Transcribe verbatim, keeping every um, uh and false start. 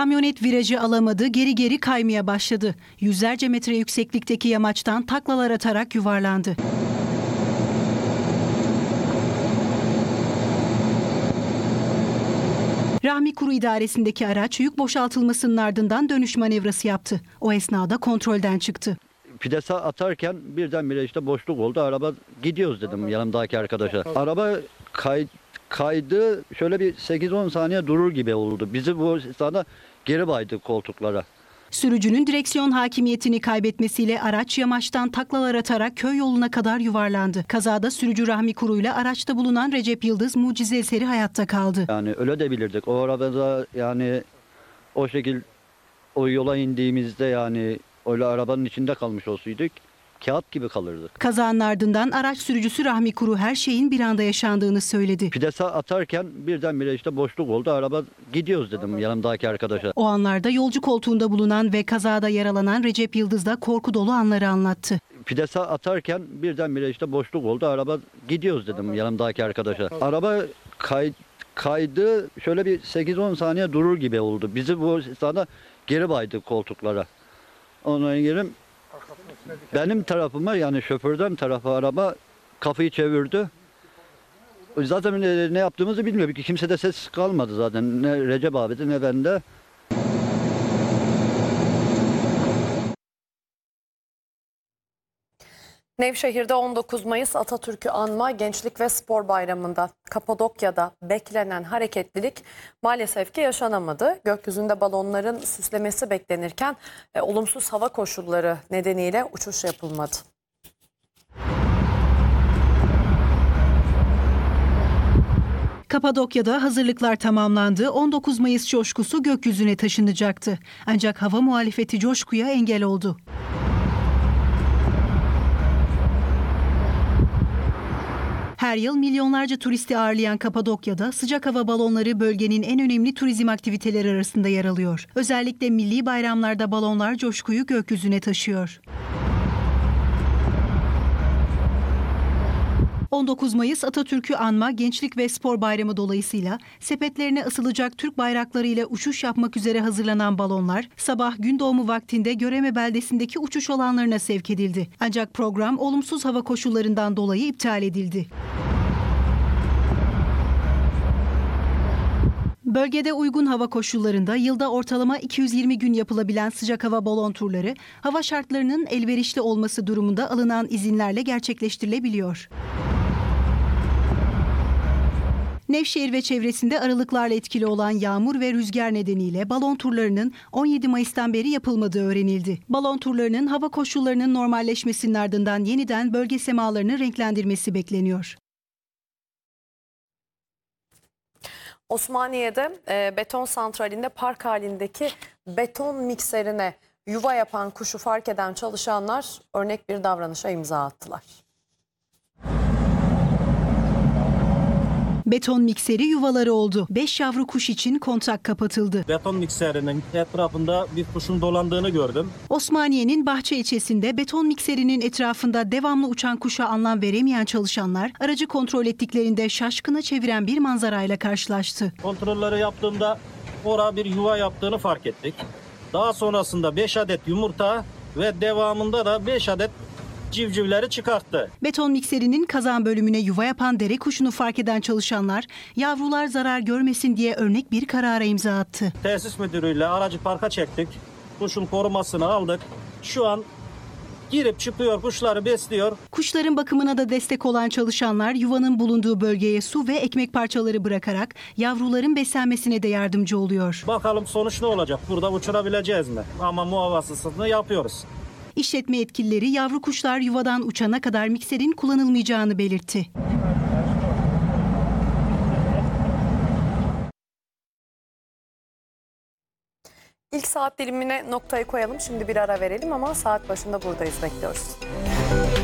Kamyonet virajı alamadı, geri geri kaymaya başladı. Yüzlerce metre yükseklikteki yamaçtan taklalar atarak yuvarlandı. Rahmi Kuru idaresindeki araç yük boşaltılmasının ardından dönüş manevrası yaptı. O esnada kontrolden çıktı. Pidesa atarken birdenbire işte boşluk oldu. Araba gidiyoruz dedim yanımdaki arkadaşa. Araba kay, kaydı şöyle bir sekiz on saniye durur gibi oldu. Bizi bu esnada geri baydı koltuklara. Sürücünün direksiyon hakimiyetini kaybetmesiyle araç yamaçtan taklalar atarak köy yoluna kadar yuvarlandı. Kazada sürücü Rahmi Kuru ile araçta bulunan Recep Yıldız mucize eseri hayatta kaldı. Yani öyle de bilirdik. O arabada yani o şekil o yola indiğimizde yani öyle arabanın içinde kalmış olsaydık kağıt gibi kalırdık. Kazanın ardından araç sürücüsü Rahmi Kuru her şeyin bir anda yaşandığını söyledi. Pidesa atarken birdenbire işte boşluk oldu. Araba gidiyoruz dedim yanımdaki arkadaşa. O anlarda yolcu koltuğunda bulunan ve kazada yaralanan Recep Yıldız da korku dolu anları anlattı. Pidesa atarken birdenbire işte boşluk oldu. Araba gidiyoruz dedim yanımdaki arkadaşa. Araba kay, kaydı şöyle bir sekiz on saniye durur gibi oldu. Bizi bu esnada geri baydı koltuklara. Ondan yerim benim tarafıma yani şoförden tarafa araba kafayı çevirdi. Zaten ne, ne yaptığımızı bilmiyor. Kimsede ses kalmadı zaten. Ne Recep abi'de ne bende. Nevşehir'de on dokuz Mayıs Atatürk'ü anma Gençlik ve Spor Bayramı'nda Kapadokya'da beklenen hareketlilik maalesef ki yaşanamadı. Gökyüzünde balonların süslemesi beklenirken e, olumsuz hava koşulları nedeniyle uçuş yapılmadı. Kapadokya'da hazırlıklar tamamlandı. on dokuz Mayıs coşkusu gökyüzüne taşınacaktı. Ancak hava muhalefeti coşkuya engel oldu. Her yıl milyonlarca turisti ağırlayan Kapadokya'da sıcak hava balonları bölgenin en önemli turizm aktiviteleri arasında yer alıyor. Özellikle milli bayramlarda balonlar coşkuyu gökyüzüne taşıyor. on dokuz Mayıs Atatürk'ü anma Gençlik ve Spor Bayramı dolayısıyla sepetlerine asılacak Türk bayrakları ile uçuş yapmak üzere hazırlanan balonlar sabah gün doğumu vaktinde Göreme beldesindeki uçuş alanlarına sevk edildi. Ancak program olumsuz hava koşullarından dolayı iptal edildi. Bölgede uygun hava koşullarında yılda ortalama iki yüz yirmi gün yapılabilen sıcak hava balon turları, hava şartlarının elverişli olması durumunda alınan izinlerle gerçekleştirilebiliyor. Nevşehir ve çevresinde aralıklarla etkili olan yağmur ve rüzgar nedeniyle balon turlarının on yedi Mayıs'tan beri yapılmadığı öğrenildi. Balon turlarının hava koşullarının normalleşmesinin ardından yeniden bölge semalarını renklendirmesi bekleniyor. Osmaniye'de e, beton santralinde park halindeki beton mikserine yuva yapan kuşu fark eden çalışanlar örnek bir davranışa imza attılar. Beton mikseri yuvaları oldu. beş yavru kuş için kontak kapatıldı. Beton mikserinin etrafında bir kuşun dolandığını gördüm. Osmaniye'nin Bahçe ilçesinde beton mikserinin etrafında devamlı uçan kuşa anlam veremeyen çalışanlar aracı kontrol ettiklerinde şaşkına çeviren bir manzarayla karşılaştı. Kontrolleri yaptığımda orada bir yuva yaptığını fark ettik. Daha sonrasında beş adet yumurta ve devamında da beş adet civcivleri çıkarttı. Beton mikserinin kazan bölümüne yuva yapan dere kuşunu fark eden çalışanlar yavrular zarar görmesin diye örnek bir karara imza attı. Tesis müdürüyle aracı parka çektik. Kuşun korumasını aldık. Şu an girip çıkıyor, kuşları besliyor. Kuşların bakımına da destek olan çalışanlar yuvanın bulunduğu bölgeye su ve ekmek parçaları bırakarak yavruların beslenmesine de yardımcı oluyor. Bakalım sonuç ne olacak? Burada uçurabileceğiz mi? Ama muhavasasını yapıyoruz. İşletme yetkilileri yavru kuşlar yuvadan uçana kadar mikserin kullanılmayacağını belirtti. İlk saat dilimine noktayı koyalım. Şimdi bir ara verelim ama saat başında buradayız, bekliyoruz.